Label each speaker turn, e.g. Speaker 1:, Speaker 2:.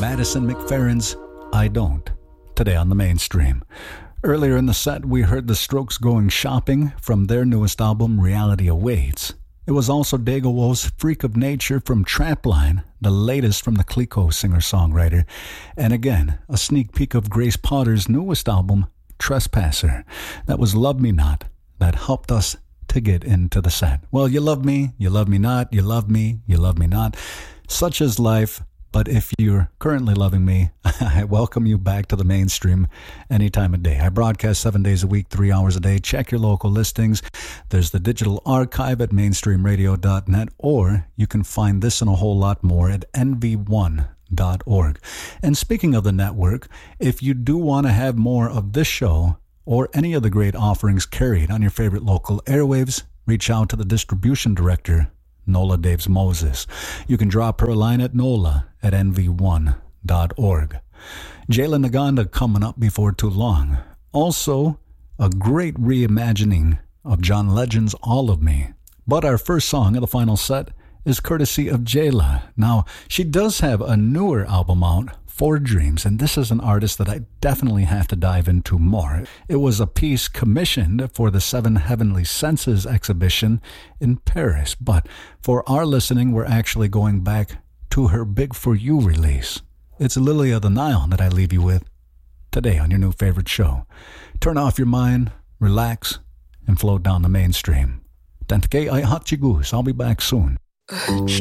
Speaker 1: Madison McFerrin's I Don't, today on the Mainstream. Earlier in the set, we heard The Strokes Going Shopping from their newest album, Reality Awaits. It was also Dagowo's Freak of Nature from Trapline, the latest from the Clico singer-songwriter. And again, a sneak peek of Grace Potter's newest album, Trespasser. That was Love Me Not, that helped us to get into the set. Well, you love me not, you love me not. Such is life. But if you're currently loving me, I welcome you back to the Mainstream any time of day. I broadcast 7 days a week, 3 hours a day. Check your local listings. There's the digital archive at mainstreamradio.net, or you can find this and a whole lot more at nv1.org. And speaking of the network, if you do want to have more of this show or any of the great offerings carried on your favorite local airwaves, reach out to the distribution director, Nola Daves Moses. You can drop her a line at nola@nv1.org. Jayla Naganda coming up before too long. Also, a great reimagining of John Legend's All of Me. But our first song of the final set is courtesy of Jayla. Now, she does have a newer album out, For Dreams, and this is an artist that I definitely have to dive into more. It was a piece commissioned for the Seven Heavenly Senses exhibition in Paris, but for our listening, we're actually going back to her Big For You release. It's Lily of the Nile that I leave you with today on your new favorite show. Turn off your mind, relax, and float down the Mainstream. Tantke ay hatchigus. I'll be back soon.